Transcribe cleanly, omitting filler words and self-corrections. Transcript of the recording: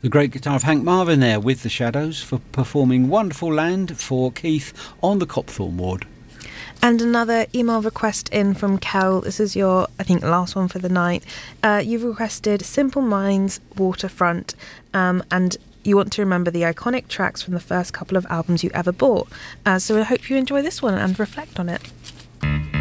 The great guitar of Hank Marvin there with the Shadows for performing Wonderful Land for Keith on the Copthorne ward. And another email request in from Kel. This is your, I think, last one for the night. You've requested Simple Minds, Waterfront, and you want to remember the iconic tracks from the first couple of albums you ever bought. So I hope you enjoy this one and reflect on it.